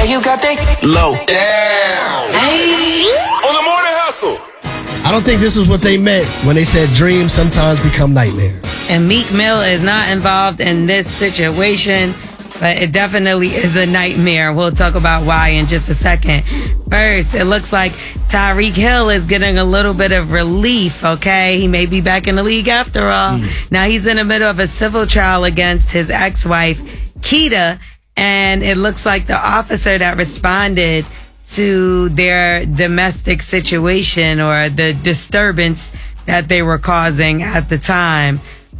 Yeah, you got that low down. Hey. On the Morning Hustle. I don't think this is what they meant when they said dreams sometimes become nightmares. And Meek Mill is not involved in this situation, but it definitely is a nightmare. We'll talk about why in just a second. First, it looks like Tyreek Hill is getting a little bit of relief, okay? He may be back in the league after all. Now, he's in the middle of a civil trial against his ex-wife, Keita, and it looks like the officer that responded to their domestic situation or the disturbance that they were causing at the time.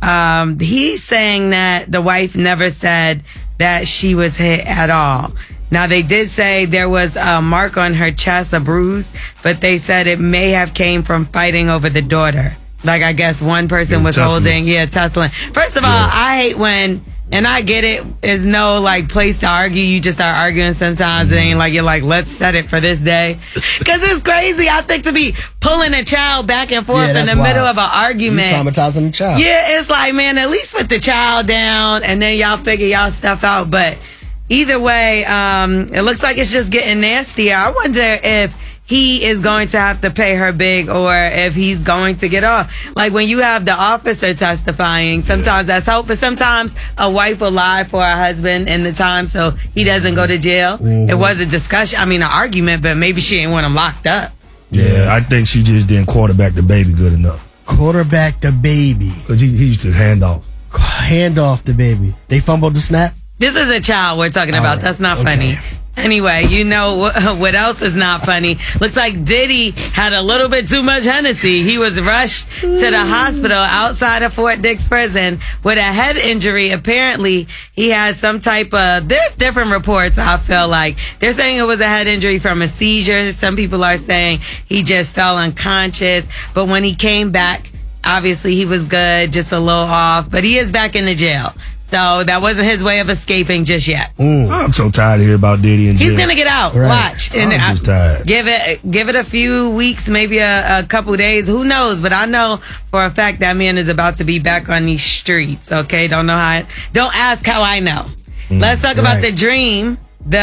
He's saying that the wife never said that she was hit at all. Now, they did say there was a mark on her chest, a bruise, but they said it may have came from fighting over the daughter. Like, I guess one person was tussling. First of all, I hate when... And I get it. It's no, like, place to argue. You just start arguing sometimes. And ain't like, you're like, let's set it for this day. Because it's crazy, I think, to be pulling a child back and forth in the middle of an argument. You traumatizing the child. Yeah, it's like, man, at least put the child down and then y'all figure y'all stuff out. But either way, it looks like it's just getting nastier. I wonder if he is going to have to pay her big or if he's going to get off. Like when you have the officer testifying, sometimes that's hope, but sometimes a wife will lie for her husband in the time so he doesn't go to jail. It was a discussion, an argument, but maybe she didn't want him locked up. Yeah, I think she just didn't quarterback the baby good enough. Quarterback the baby. Because he used to hand off. Hand off the baby. They fumbled the snap? This is a child we're talking about. That's not funny. Anyway, you know what else is not funny? Looks like Diddy had a little bit too much Hennessy. He was rushed to the hospital outside of Fort Dix prison with a head injury. Apparently, he had some type of... There's different reports, I feel like. They're saying it was a head injury from a seizure. Some people are saying he just fell unconscious. But when he came back, obviously he was good, just a little off. But he is back in the jail. So that wasn't his way of escaping just yet. I'm so tired of hearing about Diddy and jail. He's gonna get out. Right. Watch. I'm just tired. Give it a few weeks, maybe a couple days. Who knows? But I know for a fact that man is about to be back on these streets. Okay, don't ask how I know. Let's talk about the dream. The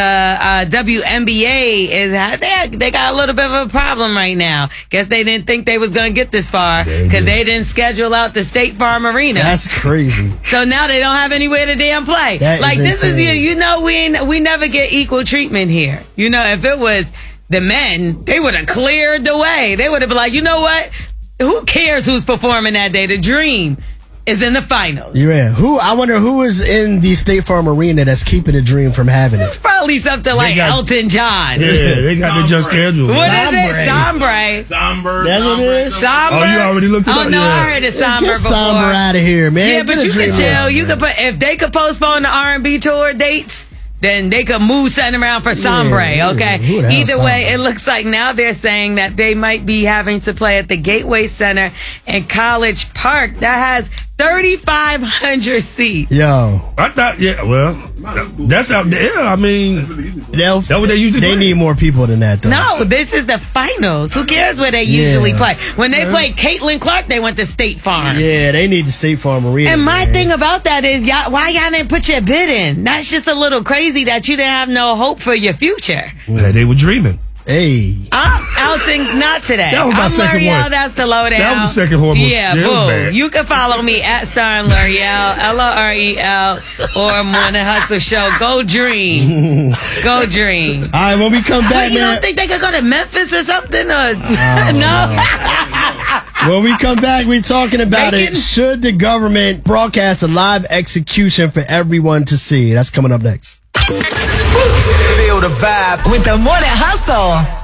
WNBA they got a little bit of a problem right now. Guess they didn't think they was gonna get this far because they didn't schedule out the State Farm Arena. That's crazy. So now they don't have anywhere to damn play. This is we never get equal treatment here. If it was the men, they would have cleared the way. They would have been like, you know what? Who cares who's performing that day? The Dream is in the finals. Yeah. I wonder who is in the State Farm Arena that's keeping the Dream from having it. It's probably something like Elton John. Yeah, they got the just schedule. What is it? Sombre. That's what it is? Sombre. Oh, you already looked it up? Oh, no, I heard of Sombre Get before. Sombre out of here, man. Yeah, but you can chill. You could put, if they could postpone the R&B tour dates, then they could move something around for Sombre, okay? Either way, it looks like now they're saying that they might be having to play at the Gateway Center in College Park. That has 3,500 seats. Yo. I thought, that's out there. That's what they usually They need more people than that, though. No, this is the finals. Who cares where they usually play? When they played Caitlin Clark, they went to State Farm. Yeah, they need the State Farm Arena. And my thing about that is, why y'all didn't put your bid in? That's just a little crazy that you didn't have no hope for your future. Yeah, they were dreaming. Hey. I'm outing not today. That was my second L'Oreal, one. That's the lowdown. That was the second horrible. Yeah, boo. You can follow me at Star and L'Oreal, LOREL, or Morning Hustle Show. Go dream. Go dream. All right, when we come back, you don't think they could go to Memphis or something? Or no? When we come back, we're talking about it. Should the government broadcast a live execution for everyone to see? That's coming up next. Feel the vibe with the Morning Hustle.